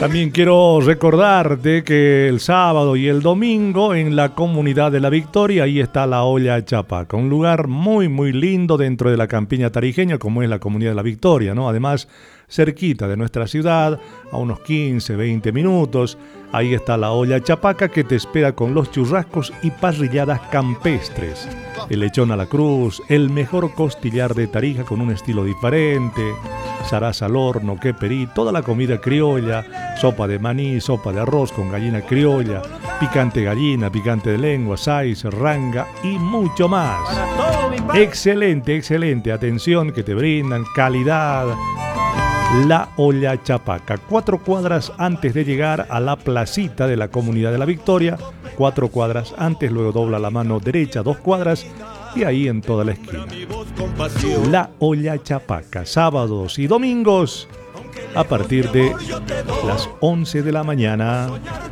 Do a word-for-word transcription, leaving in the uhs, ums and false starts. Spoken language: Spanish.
También quiero recordarte que el sábado y el domingo en la comunidad de La Victoria, ahí está la Olla Chapaca, un lugar muy muy lindo dentro de la campiña tarijeña como es la comunidad de La Victoria, ¿no? Además, cerquita de nuestra ciudad, a unos quince, veinte minutos, ahí está la Olla Chapaca que te espera con los churrascos y parrilladas campestres, el lechón a la cruz, el mejor costillar de Tarija con un estilo diferente, sarás al horno, queperí, toda la comida criolla, sopa de maní, sopa de arroz con gallina criolla, picante gallina, picante de lengua, sais, ranga y mucho más. Excelente, excelente atención que te brindan, calidad. La Olla Chapaca, cuatro cuadras antes de llegar a la placita de la comunidad de La Victoria, cuatro cuadras antes, luego dobla la mano derecha dos cuadras y ahí en toda la esquina. La Olla Chapaca, sábados y domingos a partir de las once de la mañana.